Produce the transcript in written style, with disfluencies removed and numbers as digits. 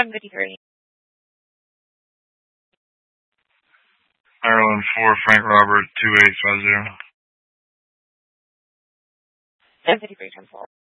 753. Ireland 4, Frank Robert 2850. 753, 10-4.